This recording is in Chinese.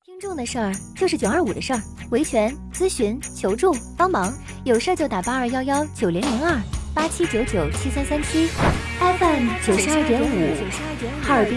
听众的事儿就是925的事儿，维权、咨询、求助、帮忙，有事儿就打82119002，87997337 ，FM 92.5，哈尔滨